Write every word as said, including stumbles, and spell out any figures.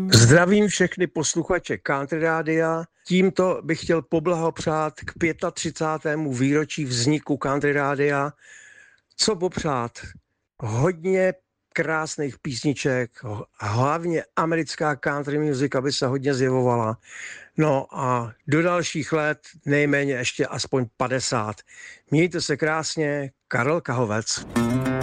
Zdravím všechny posluchače Country Rádia. Tímto bych chtěl poblahopřát k třicátému pátého výročí vzniku Country Rádia. Co popřát? Hodně krásných písniček, hlavně americká country music, aby se hodně zjevovala. No a do dalších let nejméně ještě aspoň padesát. Mějte se krásně, Karel Kahovec.